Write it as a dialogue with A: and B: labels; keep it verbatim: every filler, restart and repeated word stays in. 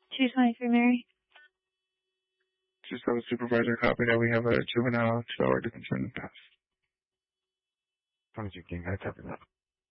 A: two twenty-three Mary.
B: Just have a supervisor copy that we have a juvenile two-hour detention pass.
C: twenty-two King, I copy that.